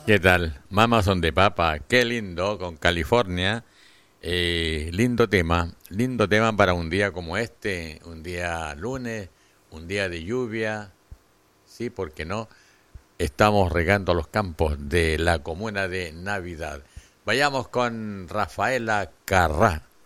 ¿Qué tal? Mamas son de papa, qué lindo, con California. Lindo tema para un día como este, un día lunes, un día de lluvia. Sí, ¿por qué no? Estamos regando los campos de la comuna de Navidad. Vayamos con Rafaela Carrá.